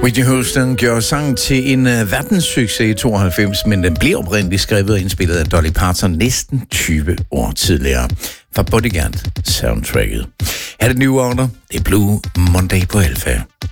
Whitney Houston gjorde sang til en verdenssucces i 92, men den blev oprindeligt skrevet og indspillet af Dolly Parton næsten 20 år tidligere fra Bodyguard soundtracket. Her er det New Order, det er Blue Monday på Alpha.